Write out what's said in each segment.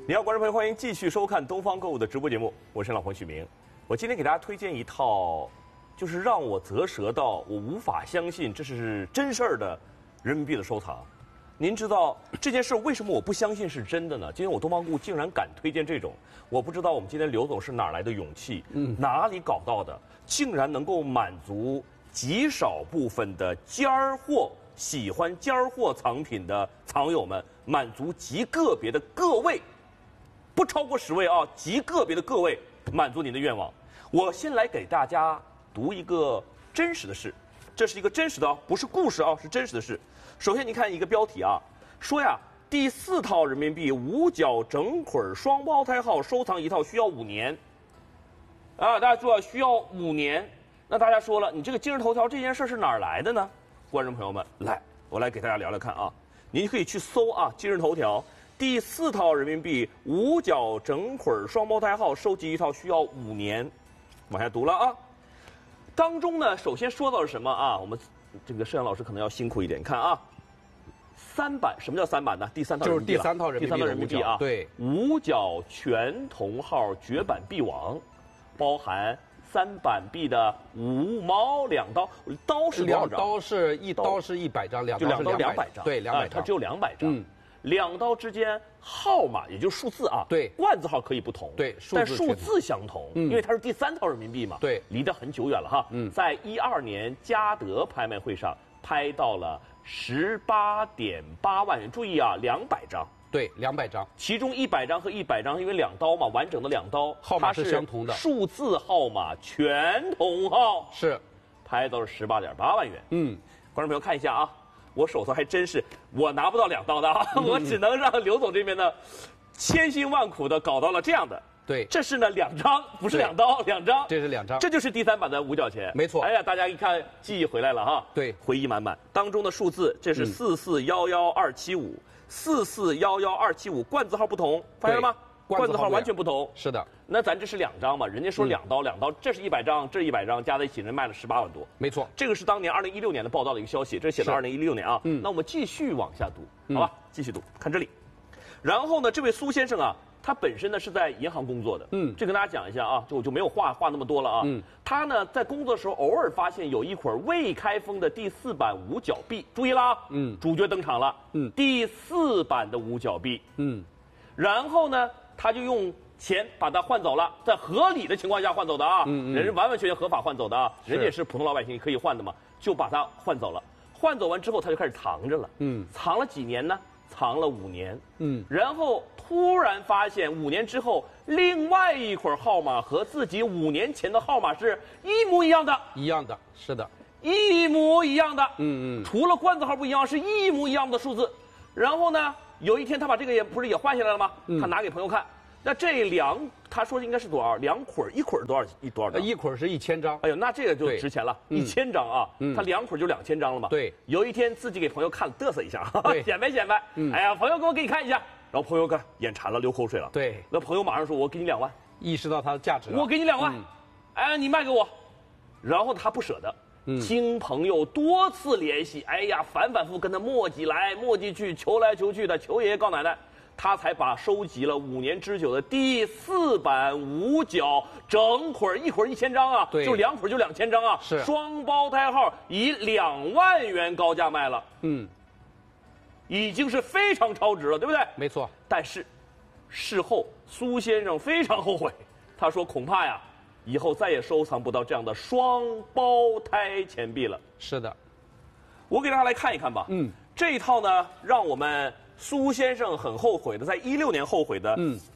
你好，观众朋友，欢迎继续收看东方购物的直播节目，我是老黄许明。我今天给大家推荐一套，就是让我啧舌到我无法相信这是真事儿的人民币的收藏。您知道这件事为什么我不相信是真的呢？今天我东方购物竟然敢推荐这种，我不知道我们今天刘总是哪来的勇气，哪里搞到的，竟然能够满足极少部分的尖儿货。喜欢尖儿货藏品的藏友们，满足极个别的个位，不超过10位啊，极个别的个位满足您的愿望。我先来给大家读一个真实的事，这是一个真实的啊，不是故事啊，是真实的事。首先，您看一个标题啊，说呀，第4套人民币五角整捆双胞胎号收藏一套需要5年，啊，大家注意需要5年。那大家说了，你这个今日头条这件事是哪儿来的呢？观众朋友们，来，我来给大家聊聊看啊。您可以去搜啊，今日头条第4套人民币五角整捆双胞胎号收集一套需要5年，往下读了啊。当中呢，首先说到了什么啊？我们这个摄像老师可能要辛苦一点，看啊。3版，什么叫3版呢？第3套人民币， 就是第3套人民币啊， 对， 五角全铜号绝版币王，包含3版币的5毛2刀，刀是多少张？ 刀是一刀是100张，两刀是200张，对，200张， 它只有200张。2刀之间号码也就是数字啊， 对， 罐子号可以不同， 对， 但数字相同，因为它是第3套人民币嘛， 对， 离得很久远了哈。在12年嘉德拍卖会上拍到了18.8万元，注意啊，200张。 对，200张， 其中100张和100张，因为2刀嘛，完整的2刀， 号码是相同的， 数字号码全铜号是， 拍到了18.8万元。观众朋友看一下啊，我手头还真是我拿不到2刀的啊，我只能让刘总这边呢千辛万苦的搞到了这样的。 对， 这是呢2张，不是2刀，2张， 这是2张， 这就是第3版的五角钱， 没错。 哎呀，大家一看记忆回来了哈， 对， 回忆满满。当中的数字，这是4411275。4411275，罐子号不同，发现了吗？罐子号完全不同。 是的， 那咱这是2张嘛？人家说2刀，2刀，这是100张，这是100张，加在一起人卖了18万多。 没错， 这个是当年2016年的报道的一个消息，这写的2016年啊。那我们继续往下读，好吧？继续读，看这里。然后呢，这位苏先生啊，他本身呢是在银行工作的，这跟大家讲一下啊，我就没有话那么多了啊。他呢在工作的时候偶尔发现有一捆未开封的第4版五角币，注意啦，主角登场了，第4版的五角币，然后呢他就用钱把它换走了，在合理的情况下换走的啊，人是完完全全合法换走的啊，人家也是普通老百姓可以换的嘛，就把它换走了，换走完之后他就开始藏着了，藏了几年呢？藏了5年，然后突然发现5年之后，另外一捆号码和自己5年前的号码是一模一样的， 是的， 一模一样的，除了罐子号不一样，是一模一样的数字。然后呢，有一天他把这个也换下来了吗？他拿给朋友看，那这他说应该是多少？2捆，一捆多少张？ 一捆是1000张。 哎呦，那这个就值钱了，1000张啊！他2捆就2000张了嘛。 对， 有一天自己给朋友看，嘚瑟一下，显摆显摆。哎呀，朋友给你看一下，然后朋友看眼馋了，流口水了。 对， 那朋友马上说：“我给你2万。” 意识到它的价值了。 我给你2万，哎，你卖给我。然后他不舍得，经朋友多次联系，哎呀，反反复复跟他磨叽来磨叽去，求来求去的，求爷爷告奶奶。他才把收集了5年之久的第4版五角整捆，一捆1000张啊，就2捆就2000张啊， 是双胞胎号以2万元高价卖了，已经是非常超值了，对不对？ 没错。 但是事后苏先生非常后悔，他说恐怕呀，以后再也收藏不到这样的双胞胎钱币了。是的，我给大家来看一看吧。这一套呢，让我们苏先生很后悔的，在16年后悔的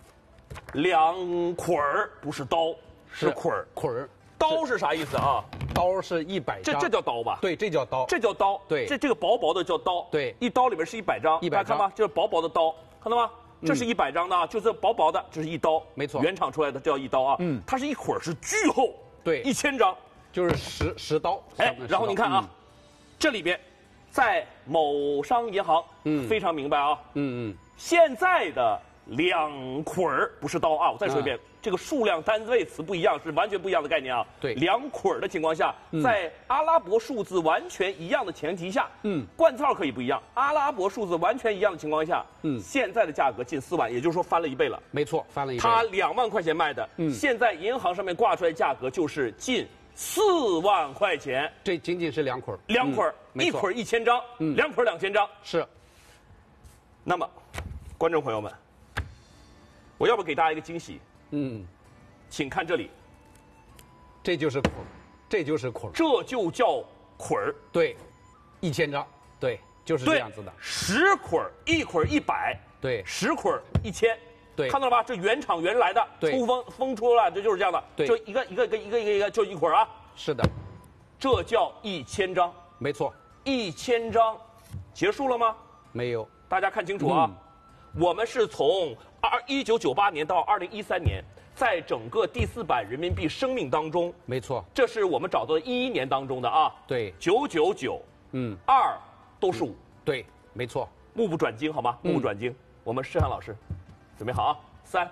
，2捆儿不是刀，是捆儿。 捆儿， 刀是啥意思啊？ 刀是100张， 这叫刀吧？ 对，这叫刀， 这叫刀。 对， 这个薄薄的叫刀。 对， 一刀里面是100张，大家看吧，这是薄薄的刀，看到吗？这是100张的啊，就是薄薄的，这是一刀， 没错， 原厂出来的叫一刀啊。它是一捆是巨厚， 对 ，1000张， 就是十刀。 哎，然后你看啊，这里边在某商银行，非常明白啊，现在的 2捆儿，不是刀啊！我再说一遍，这个数量单位词不一样，是完全不一样的概念啊。 对 ，2捆儿的情况下，在阿拉伯数字完全一样的前提下，冠字号可以不一样。阿拉伯数字完全一样的情况下，现在的价格近4万，也就是说翻了1倍了。 没错，翻了1倍。 它2万块钱卖的，现在银行上面挂出来的价格就是近4万块钱。 这仅仅是2捆儿 ，2捆儿，1捆儿1000张，2捆儿2000张。 是。 那么，观众朋友们。我要不给大家一个惊喜？请看这里， 这就是捆儿，这就是捆儿， 这就叫捆儿。 对，1000张，对，就是这样子的。 10捆儿，1捆儿100， 对 ，10捆儿1000， 对， 看到了吧？这原厂原来的，抽风出来，这就是这样的。 对， 就一个就1捆儿啊。 是的， 这叫1000张。 没错 ，1000张，结束了吗？ 没有， 大家看清楚啊，我们是从1998年到2013年，在整个第4版人民币生命当中， 没错， 这是我们找到的11年当中的啊， 对 ，999，2都是5， 对，没错， 目不转睛好吗？目不转睛，我们申涵老师，准备好啊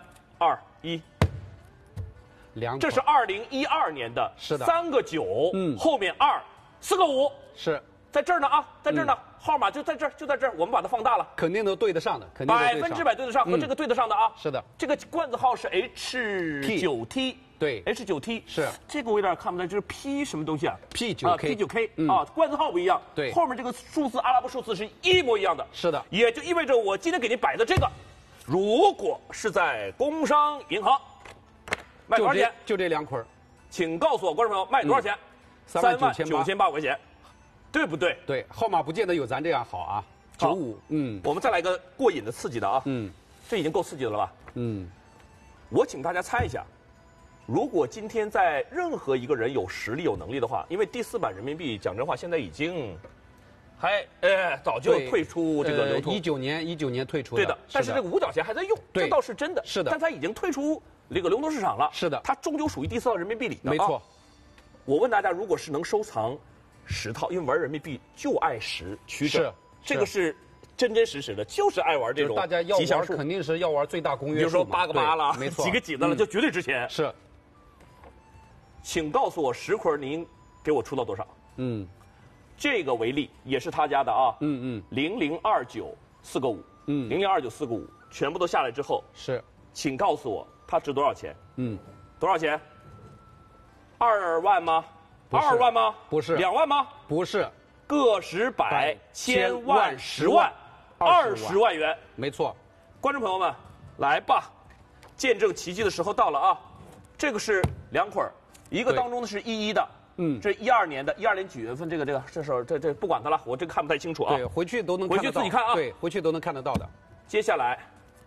，3、2、1，这是2012年的， 是的 ，3个9，后面2、4个5， 是在这儿呢啊，在这儿呢。号码就在这儿，就在这儿，我们把它放大了， 肯定都对得上的，肯定 100%对得上，和这个对得上的啊。 是的， 这个冠字号是 H9T， 对 ，H9T 是这个我有点看不太，这是 P 什么东西啊 ？P9K 啊，冠字号不一样， 对， 后面这个数字阿拉伯数字是一模一样的， 是的， 也就意味着我今天给您摆的这个，如果是在工商银行卖多少钱？ 就这2捆儿， 请告诉我，观众朋友卖多少钱？39800块钱。对不对？ 对，号码不见得有咱这样好啊。95， 我们再来个过瘾的、刺激的啊。这已经够刺激的了吧？我请大家猜一下，如果今天在任何一个人有实力、有能力的话，因为第4版人民币讲真话，现在已经早就退出这个流通。 19年退出的。 对的，但是这个5角钱还在用，这倒是真的。 是的， 但它已经退出这个流动市场了。 是的， 它终究属于第4套人民币里的。 没错。 我问大家，如果是能收藏10套，因为玩人民币就爱10曲折，这个是真实的，就是爱玩这种大家要玩肯定是要玩最大公约数， 比如说8个8了， 没错， 几个几的了，就绝对值钱。 是， 请告诉我10捆您给我出到多少？这个为例也是他家的啊，0029 4个5，0029 4个5，全部都下来之后是， 请告诉我它值多少钱？多少钱？2万吗？2万吗？ 不是。 2万吗？ 不是。 个十百千万10万，20万元。 没错。 观众朋友们，来吧，见证奇迹的时候到了啊！这个是2捆，一个当中的是11的，这12年的，12年几月份？这时候这不管它了，我这个看不太清楚啊。 对，回去都能看得到， 回去自己看啊。 对，回去都能看得到的。 接下来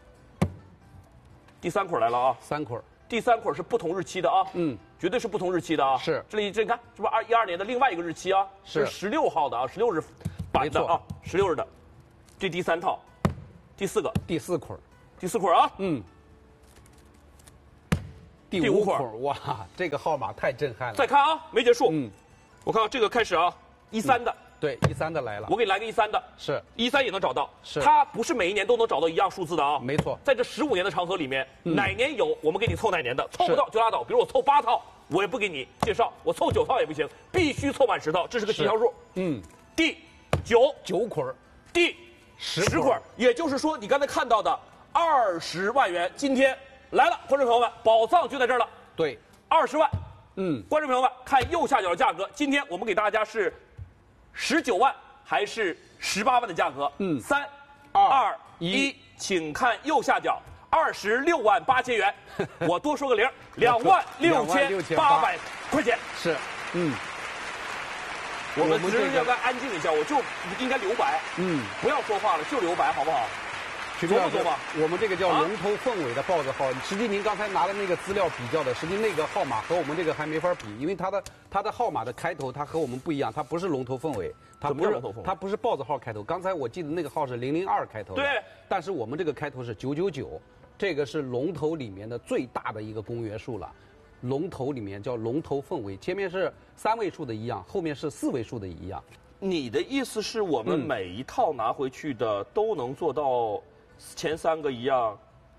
第3捆来了啊 ，3捆。 第3捆是不同日期的啊，绝对是不同日期的啊。 是， 这里你看，是不是12年的另外一个日期啊？是16号的啊，16日版的啊，16日的。这第3套，第4个， 第4捆， 第4捆啊， 第5捆，哇，这个号码太震撼了。 再看啊，没结束，我看看这个开始啊，13的。 对，13的来了， 我给你来个13的， 是 13也能找到， 是它不是每一年都能找到一样数字的啊， 没错， 在这15年的长河里面，哪年有我们给你凑哪年的，凑不到就拉倒。比如我凑8套，我也不给你介绍，我凑9套也不行，必须凑满10套，这是个起条数。第9 捆， 第10捆，也就是说你刚才看到的20万元，今天来了，观众朋友们，宝藏就在这儿了。 对 ，20万。观众朋友们，看右下角的价格，今天我们给大家是19万还是18万的价格？3、2、1，请看右下角，26万8千元。我多说个零，2万6800块钱。 是， 我们只是要该安静一下，我就应该留白，不要说话了，就留白，好不好？ 多不多吧？我们这个叫龙头凤尾的豹子号，实际您刚才拿的那个资料比较的，实际那个号码和我们这个还没法比，因为它的号码的开头它和我们不一样，它不是龙头凤尾，它不是豹子号开头。刚才我记得那个号是002开头的， 对， 但是我们这个开头是999，这个是龙头里面的最大的一个公约数了。龙头里面叫龙头凤尾，前面是3位数的一样，后面是4位数的一样。 你的意思是我们每一套拿回去的都能做到前3个一样，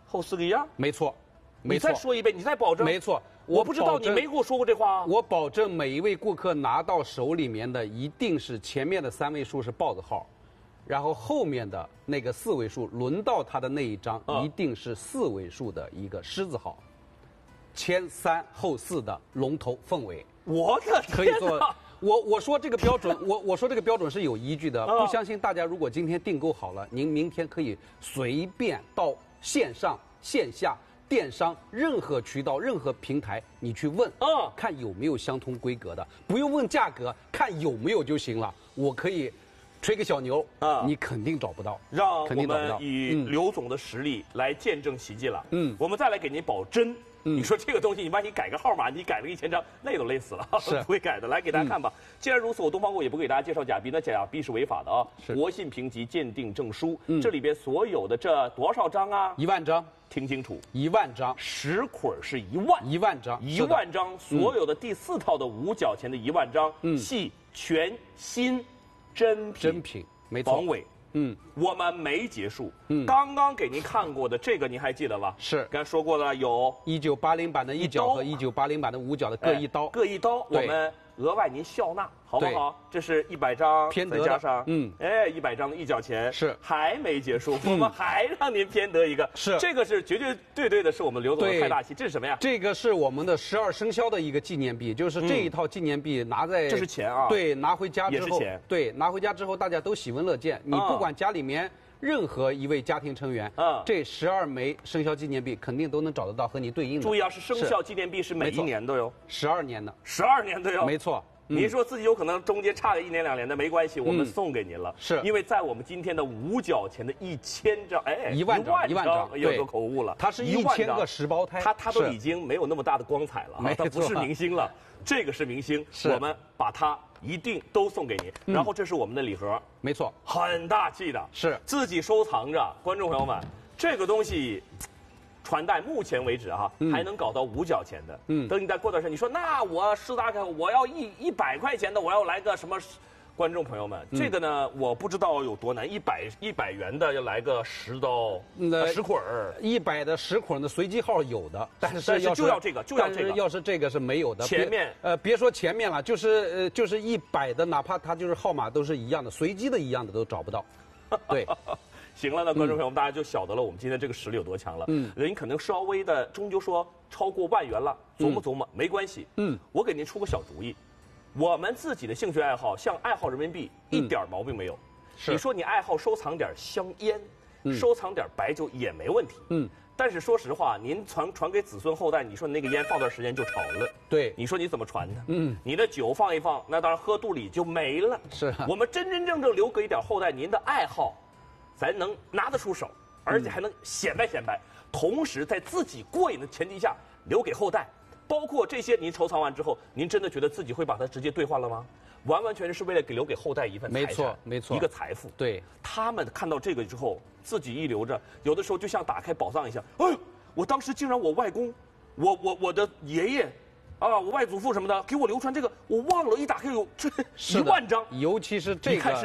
后4个一样。 没错， 你再说一遍，你再保证。 没错， 我不知道，你没跟我说过这话啊。 我保证每一位顾客拿到手里面的一定是前面的3位数是豹子号，然后后面的那个4位数轮到他的那一张一定是4位数的一个狮子号，前3后4的龙头凤尾。 我的天哪！ 可以做。我说这个标准，我说这个标准是有依据的。不相信大家如果今天订购好了，您明天可以随便到线上、线下、电商任何渠道、任何平台，你去问，看有没有相同规格的，不用问价格，看有没有就行了。我可以吹个小牛，你肯定找不到。 让我们以刘总的实力来见证奇迹了。我们再来给您保真。你说这个东西，你万一改个号码，你改了1000张，那都累死了， 是不会改的。来给大家看吧。既然如此，我东方购也不给大家介绍假币，那假币是违法的啊。国信评级鉴定证书，这里边所有的这多少张啊 ？1万张， 听清楚 ，1万张 ，10捆是1万 ，1万张 ，1万张，所有的第4套的5角钱的1万张，系全新真品， 没错， 王伟。我们没结束。刚刚给您看过的这个，您还记得吧？ 是， 刚才说过了，有 1980版的1角和1980版的5角的各1刀， 各1刀，我们额外您笑纳，好不好？这是100张， 偏得再加上100张的1角钱， 是还没结束，我们还让您偏得一个， 是这个是绝对的，是我们刘总的派大星。这是什么呀？ 这个是我们的12生肖的一个纪念币，就是这一套纪念币拿在， 这是钱啊， 对，拿回家之后， 也是钱， 对，拿回家之后大家都喜闻乐见，你不管家里面任何一位家庭成员，这12枚生肖纪念币肯定都能找得到和你对应的。 注意啊，是生肖纪念币，是每一年都有 ，12年的 ，12年都有， 没错。 您说自己有可能中间差个1年2年的没关系，我们送给您了， 是因为在我们今天的5角钱的1000张，哎 ，1万张， 又说口误了， 它是1000个10胞胎， 它都已经没有那么大的光彩了，它不是明星了，这个是明星，我们把它一定都送给您。然后这是我们的礼盒， 没错， 很大气的， 是自己收藏着。观众朋友们，这个东西。传代目前为止还能搞到5角钱的，等你再过段时间，你说那我师大开，我要100块钱的，我要来个什么？观众朋友们，这个呢，我不知道有多难，100元的要来个10刀，10捆儿 ，100的10捆的随机号有的，但是就要这个， 要是这个是没有的。 前面别说前面了，就是100的，哪怕它就是号码都是一样的，随机的一样的都找不到，对。 行了，那观众朋友们，大家就晓得了我们今天这个实力有多强了。人可能稍微的，终究说超过1万元了，琢磨没关系。我给您出个小主意，我们自己的兴趣爱好，像爱好人民币，一点毛病没有。你说你爱好收藏点香烟，收藏点白酒也没问题。但是说实话，您传给子孙后代，你说你那个烟放段时间就潮了， 对， 你说你怎么传呢？你的酒放一放，那当然喝肚里就没了。 是， 我们真真正正留给一点后代，您的爱好。咱能拿得出手，而且还能显摆显摆，同时在自己过瘾的前提下留给后代。包括这些您收藏完之后，您真的觉得自己会把它直接兑换了吗？完完全全是为了留给后代一份财产， 没错， 一个财富。 对， 他们看到这个之后，自己一留着，有的时候就像打开宝藏一样。哎，我当时竟然我外公，我的爷爷。我外祖父什么的给我流传这个，我忘了，一打开有这1万张， 尤其是这个。